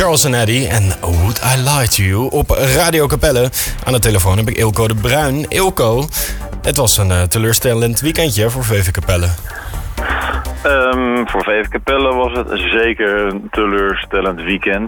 Charles en Eddie en Would I Lie to You op Radio Capelle. Aan de telefoon heb ik Eelco de Bruin. Eelco, het was een teleurstellend weekendje voor VV Capelle. Voor VV Capelle was het zeker een teleurstellend weekend.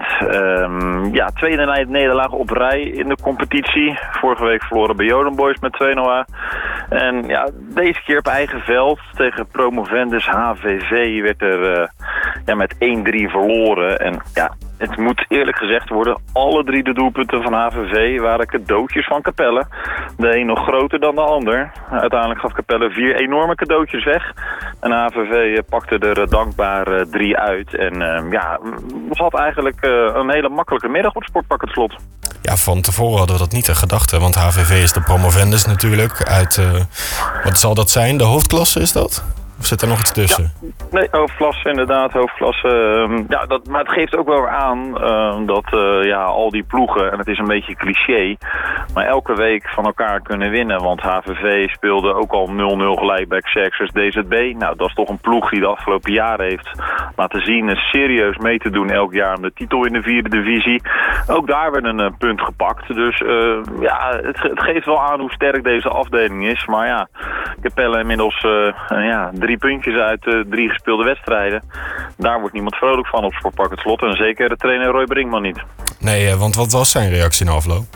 Tweede nederlaag op rij in de competitie. Vorige week verloren bij Joden Boys met 2-0. En ja, deze keer op eigen veld tegen promovendus HVV werd er met 1-3 verloren. En ja, het moet eerlijk gezegd worden, alle 3 de doelpunten van HVV waren cadeautjes van Capelle. De een nog groter dan de ander. Uiteindelijk gaf Capelle 4 enorme cadeautjes weg. En HVV pakte er dankbaar 3 uit. En had eigenlijk een hele makkelijke middag op het Sportpark Het Slot. Ja, van tevoren hadden we dat niet in gedachten. Want HVV is de promovendus natuurlijk uit, wat zal dat zijn? De hoofdklasse is dat? Of zit er nog iets tussen? Ja, nee, hoofdklasse inderdaad, hoofdklasse. Maar het geeft ook wel weer aan dat al die ploegen, en het is een beetje cliché, maar elke week van elkaar kunnen winnen. Want HVV speelde ook al 0-0 gelijk bij Xerxes DZB. Nou, dat is toch een ploeg die de afgelopen jaren heeft laten zien serieus mee te doen elk jaar om de titel in de 4e divisie. Ook daar werd een punt gepakt. Dus het geeft wel aan hoe sterk deze afdeling is. Maar ja, Capelle inmiddels 3 puntjes uit 3 gespeelde wedstrijden. Daar wordt niemand vrolijk van op Sportpark Het Slot. En zeker de trainer Roy Brinkman niet. Nee, want wat was zijn reactie na afloop?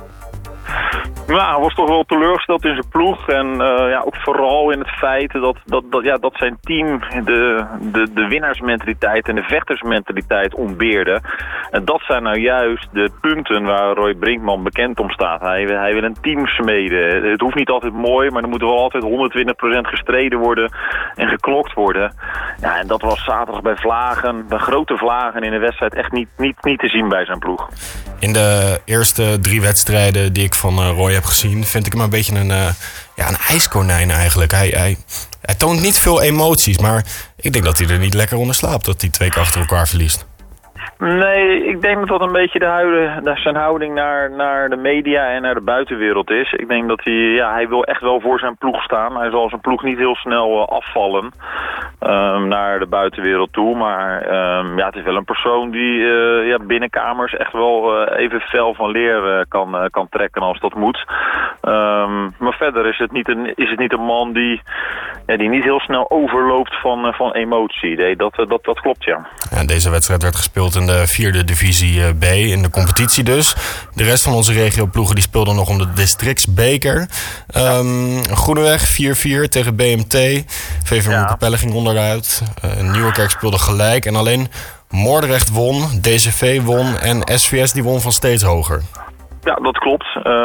Ja, hij was toch wel teleurgesteld in zijn ploeg. En ook vooral in het feit dat zijn team de winnaarsmentaliteit en de vechtersmentaliteit ontbeerde. En dat zijn nou juist de punten waar Roy Brinkman bekend om staat. Hij wil een team smeden. Het hoeft niet altijd mooi, maar er moet wel altijd 120% gestreden worden en geklokt worden. Ja, en dat was zaterdag bij grote vlagen in de wedstrijd echt niet te zien bij zijn ploeg. In de eerste 3 wedstrijden die ik van Roy heb gezien, vind ik hem een beetje een ijskonijn eigenlijk. Hij toont niet veel emoties, maar ik denk dat hij er niet lekker onder slaapt dat hij 2 keer achter elkaar verliest. Nee, ik denk dat dat een beetje zijn houding naar de media en naar de buitenwereld is. Ik denk dat hij wil echt wel voor zijn ploeg staan. Hij zal zijn ploeg niet heel snel afvallen naar de buitenwereld toe. Maar het is wel een persoon die binnenkamers echt wel even fel van leer kan trekken als dat moet. Maar verder is het niet een man die niet heel snel overloopt van emotie. Nee, dat klopt, ja. Ja, deze wedstrijd werd gespeeld in de 4e divisie B, in de competitie dus. De rest van onze regioploegen die speelden nog om de districtsbeker. Groeneweg 4-4 tegen BMT. VV Capelle ging onderuit. Nieuwerkerk speelde gelijk. En alleen Moordrecht won, DCV won en SVS die won van steeds hoger. Ja, dat klopt.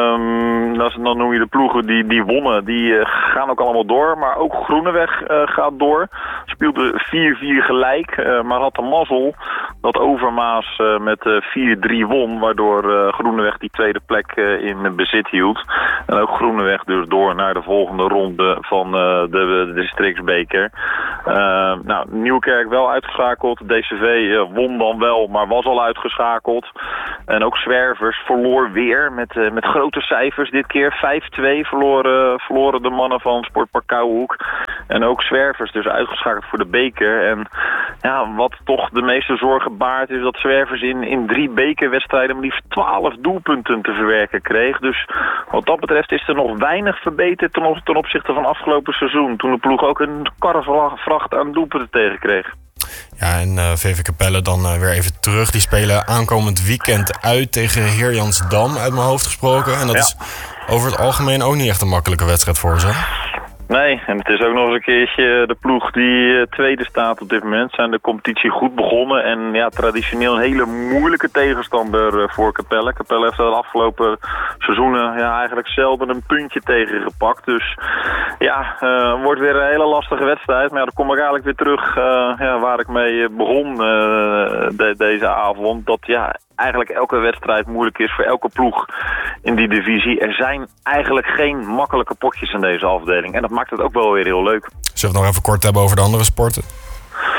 Dan noem je de ploegen die wonnen. Die gaan ook allemaal door. Maar ook Groeneweg gaat door. Speelde 4-4 gelijk. Maar had de mazzel dat Overmaas met 4-3 won. Waardoor Groeneweg die tweede plek in bezit hield. En ook Groeneweg dus door naar de volgende ronde van de districtsbeker. Nieuwkerk wel uitgeschakeld. DCV won dan wel, maar was al uitgeschakeld. En ook Zwervers verloor weer met grote cijfers dit keer. 5-2 verloren de mannen van Sportpark Kouwenhoek. En ook Zwervers dus uitgeschakeld voor de beker. En ja, wat toch de meeste zorgen baart is dat Zwervers in 3 bekerwedstrijden maar liefst 12 doelpunten te verwerken kreeg. Dus wat dat betreft is er nog weinig verbeterd ten opzichte van afgelopen seizoen. Toen de ploeg ook een karrevracht aan doelpunten tegenkreeg. Ja, en VV Capelle dan weer even terug. Die spelen aankomend weekend uit tegen Heerjansdam, uit mijn hoofd gesproken. En dat is over het algemeen ook niet echt een makkelijke wedstrijd voor ze. Nee, en het is ook nog eens een keertje de ploeg die tweede staat op dit moment. Zijn de competitie goed begonnen en traditioneel een hele moeilijke tegenstander voor Capelle. Capelle heeft de afgelopen seizoenen eigenlijk zelden een puntje tegengepakt. Dus wordt weer een hele lastige wedstrijd. Maar dan kom ik eigenlijk weer terug waar ik mee begon deze avond. Dat eigenlijk elke wedstrijd moeilijk is voor elke ploeg in die divisie. Er zijn eigenlijk geen makkelijke potjes in deze afdeling. En dat maakt het ook wel weer heel leuk. Zullen we het nog even kort hebben over de andere sporten?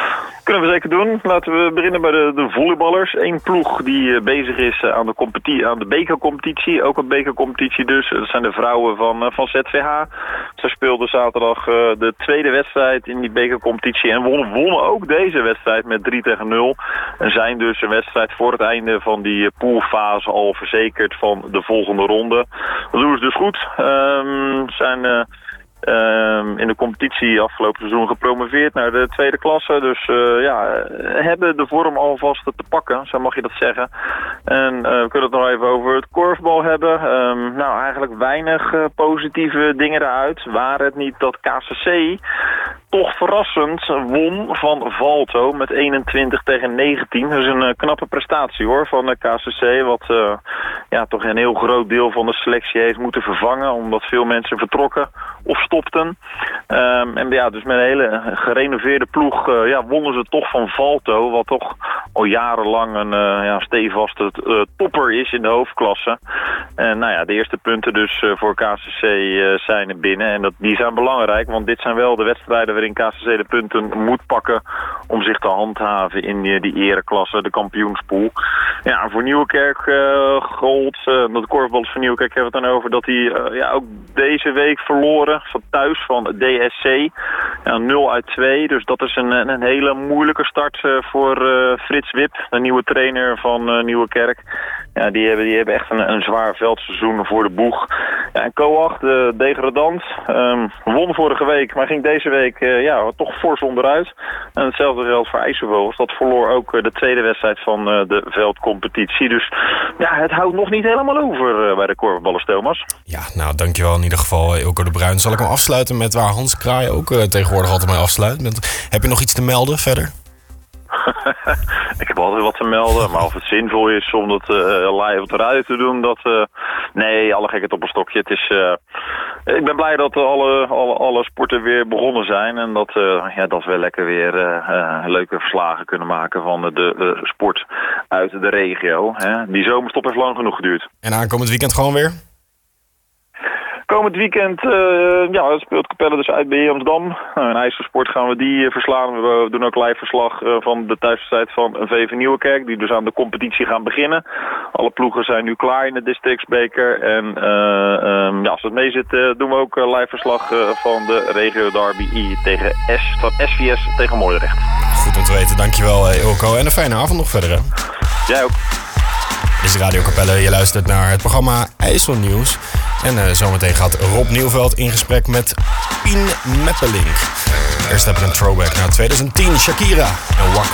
Kunnen we zeker doen. Laten we beginnen bij de volleyballers. Eén ploeg die bezig is aan de bekercompetitie. Ook een bekercompetitie dus. Dat zijn de vrouwen van ZVH. Ze speelden zaterdag de tweede wedstrijd in die bekercompetitie. En wonnen ook deze wedstrijd met 3-0. En zijn dus een wedstrijd voor het einde van die poolfase al verzekerd van de volgende ronde. Dat doen ze dus goed. Zijn in de competitie afgelopen seizoen gepromoveerd naar de tweede klasse. Dus hebben de vorm alvast te pakken, zo mag je dat zeggen. En we kunnen het nog even over het korfbal hebben. Eigenlijk weinig positieve dingen eruit. Waar het niet dat KCC toch verrassend won van Valto met 21-19. Dat is een knappe prestatie hoor van de KCC. Wat toch een heel groot deel van de selectie heeft moeten vervangen. Omdat veel mensen vertrokken of stopten. Dus met een hele gerenoveerde ploeg wonnen ze toch van Valto. Wat toch al jarenlang een stevaste topper is in de hoofdklasse. En de eerste punten dus voor KCC zijn er binnen. En die zijn belangrijk. Want dit zijn wel de wedstrijden waarin KCC de punten moet pakken om zich te handhaven in die ereklasse, de kampioenspool. Ja, voor Nieuwekerk gold, de korfballers van Nieuwekerk hebben we het dan over, dat die ook deze week verloren van thuis van DSC. 0-2, dus dat is een hele moeilijke start voor Frits Wip, de nieuwe trainer van Nieuwekerk. Ja, die hebben echt een zwaar veldseizoen voor de boeg. Ja, en Coag, de degradant, won vorige week, maar ging deze week toch fors onderuit. En hetzelfde geldt voor IJsselvogels. Dat verloor ook de tweede wedstrijd van de veldcompetitie. Dus het houdt nog niet helemaal over bij de korfballers, Thomas. Ja, dankjewel in ieder geval, Ilko de Bruin. Zal ik hem afsluiten met waar Hans Kraai ook tegenwoordig altijd mee afsluit? Heb je nog iets te melden verder? Ik heb altijd wat te melden, maar of het zinvol is om dat live op de radio te doen, nee, alle gekheid op een stokje. Het is, ik ben blij dat alle sporten weer begonnen zijn en dat we lekker weer leuke verslagen kunnen maken van de sport uit de regio. Hè. Die zomerstop heeft lang genoeg geduurd. En aankomend weekend gewoon weer? Komend weekend speelt Capelle dus uit bij Amsterdam. In IJsselsport gaan we die verslaan. We doen ook live verslag van de thuiswedstrijd van VV Nieuwekerk, die dus aan de competitie gaan beginnen. Alle ploegen zijn nu klaar in de districtsbeker. En als het mee zit, doen we ook live verslag van de regio derby tegen SVS tegen Moordrecht. Goed om te weten, dankjewel Ilko. En een fijne avond nog verder. Hè? Jij ook. Dit is Radio Capelle. Je luistert naar het programma IJsselnieuws. En zometeen gaat Rob Nieuwveld in gesprek met Pien Meppelink. Eerst hebben we een throwback naar 2010. Shakira en Waka.